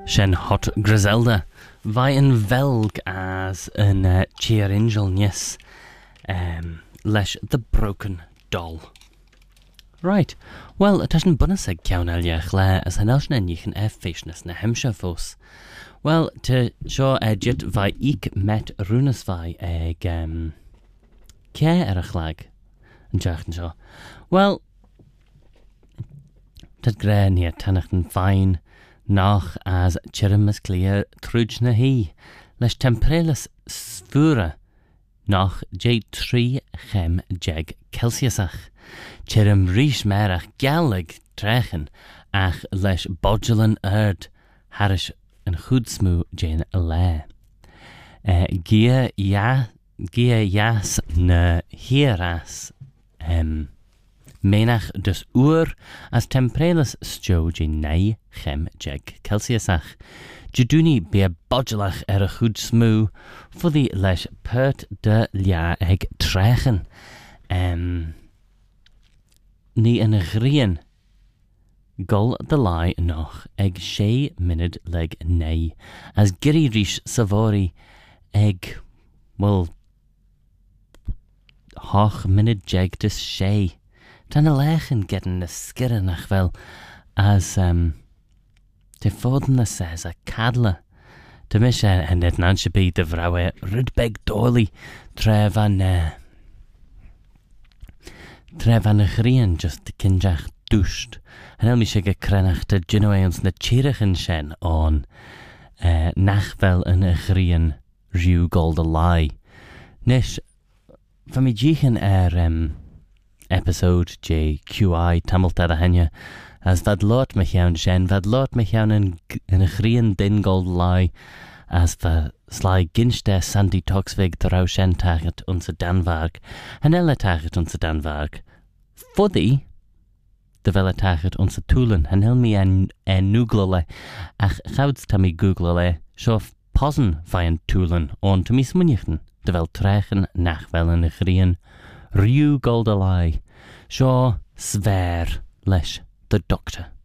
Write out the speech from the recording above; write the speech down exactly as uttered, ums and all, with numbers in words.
Shen Hot Griselda, vai yn velg as yn uh, cheer angel nes, um, lesh the broken doll. Right, well, it isn't bonus ag ciawn aliach le as hanelsh na nich yn effeishness na hemsha fos. Well, te sio edget vai ik met runas vai ag um, ke er a chlag yn jachten sio. Well, tad gre ni a tanach yn fain nach as chirimus clear trudge na hi, lesh temperelis sfura nach j tri chem jeg Celsiusach. Chirim rish merach gallig trechen ach lesh bodgelan erd harish en goed smoo jane le. Uh, Gia ja Gia jas na hieras um, menach dus oer as temperelis stjo jane nei chem jeg Celsiusach. Juduni be bodgelach er a goed smoo for the lesh pert de lia eg trechen. Um, Ni yn ghrian gol the lie noch eg she minid leg nei as giri rish savori eg well hoch minid jeg dis she tan a lechen getting the skirrenach wel as um te foden the says a cadla de misha and it nansha be de vrawe rudbeg dolly trevan uh, Tref an y chrian just de kinjach dwst. Han el mi sig y crenach de gynnoeons na chirach yn shen on uh, nach fel yn y chrian rhyw gold a lai. Nish, fa mi jichen er um, episode J Q I tamiltad a henya as vad lot me chiawn shen, vad lot me chiawn yn, yn y chrian din gold lai as va sly ginste Sandy Toxvig draw shen tachet unser Danvarg, en elle tachet unser Danvarg. Foddy, de velle tachet unser Tulen, en hel mi en, en nuglele, ach gouds ta mi googlele, shof posen vaien Tulen, on te mi smunnichten, de vel trechen nach velen grien, riu goldalai, sho sver lesh the doctor.